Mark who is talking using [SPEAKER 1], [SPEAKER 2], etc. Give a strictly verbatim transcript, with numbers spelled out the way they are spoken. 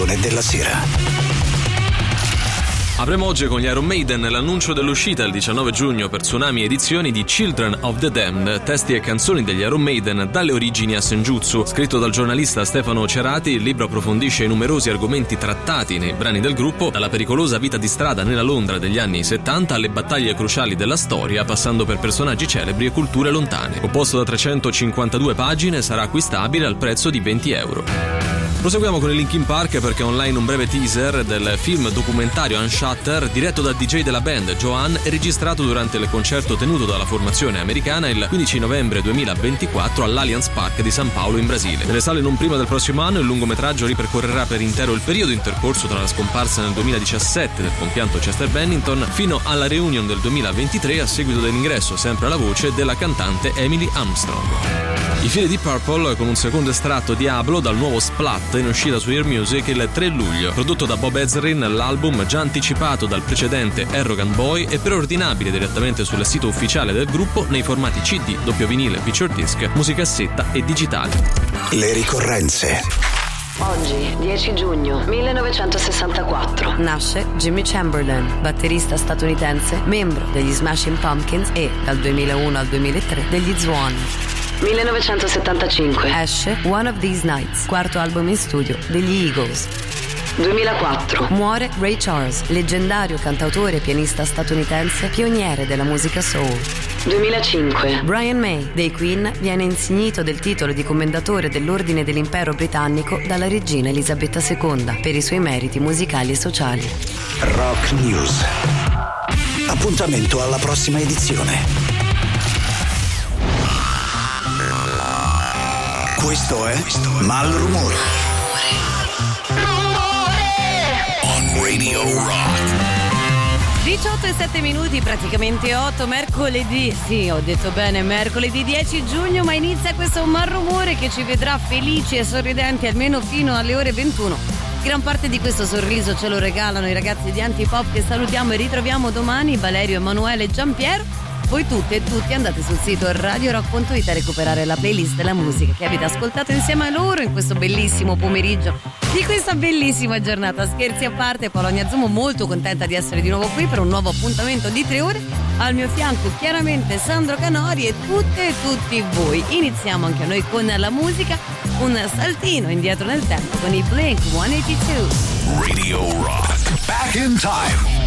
[SPEAKER 1] della sera.
[SPEAKER 2] Avremo oggi con gli Iron Maiden l'annuncio dell'uscita il diciannove giugno per Tsunami Edizioni di Children of the Damned, testi e canzoni degli Iron Maiden dalle origini a Senjutsu. Scritto dal giornalista Stefano Cerati, il libro approfondisce i numerosi argomenti trattati nei brani del gruppo, dalla pericolosa vita di strada nella Londra degli anni settanta alle battaglie cruciali della storia, passando per personaggi celebri e culture lontane. Composto da trecentocinquantadue pagine, sarà acquistabile al prezzo di venti euro. Proseguiamo con i Linkin Park perché è online un breve teaser del film documentario Unshutter diretto da D J della band Joanne e registrato durante il concerto tenuto dalla formazione americana il quindici novembre duemilaventiquattro all'Allianz Park di San Paolo in Brasile. Nelle sale non prima del prossimo anno il lungometraggio ripercorrerà per intero il periodo intercorso tra la scomparsa nel duemiladiciassette del compianto Chester Bennington fino alla reunion del duemilaventitré a seguito dell'ingresso sempre alla voce della cantante Emily Armstrong. I fili di Purple con un secondo estratto Diablo dal nuovo Splat in uscita su Ear Music il tre luglio. Prodotto da Bob Ezrin, l'album già anticipato dal precedente Arrogant Boy è preordinabile direttamente sul sito ufficiale del gruppo nei formati C D, doppio vinile, feature disc, musicassetta e digitale.
[SPEAKER 1] Le ricorrenze.
[SPEAKER 3] Oggi, dieci giugno millenovecentosessantaquattro, nasce Jimmy Chamberlain, batterista statunitense, membro degli Smashing Pumpkins e, dal duemilauno al duemilatré, degli Zwan. millenovecentosettantacinque esce One of These Nights, quarto album in studio degli Eagles. duemilaquattro muore Ray Charles, leggendario cantautore e pianista statunitense, pioniere della musica soul. duemilacinque Brian May dei Queen viene insignito del titolo di commendatore dell'Ordine dell'Impero Britannico dalla regina Elisabetta seconda per i suoi meriti musicali e sociali.
[SPEAKER 1] Rock News. Appuntamento alla prossima edizione. Questo è Malrumore. On Radio Rock.
[SPEAKER 4] diciotto e sette minuti, praticamente otto, mercoledì, sì, ho detto bene, mercoledì dieci giugno, ma inizia questo Malrumore che ci vedrà felici e sorridenti almeno fino alle ore ventuno. Gran parte di questo sorriso ce lo regalano i ragazzi di Antipop che salutiamo e ritroviamo domani, Valerio, Emanuele e Giampiero. Voi tutte e tutti andate sul sito radio rock punto it a recuperare la playlist della musica che avete ascoltato insieme a loro in questo bellissimo pomeriggio di questa bellissima giornata. Scherzi a parte, Polonia Zumo molto contenta di essere di nuovo qui per un nuovo appuntamento di tre ore. Al mio fianco chiaramente Sandro Canori e tutte e tutti voi. Iniziamo anche noi con la musica, un saltino indietro nel tempo con i Blink centottantadue.
[SPEAKER 1] Radio Rock. Back in time.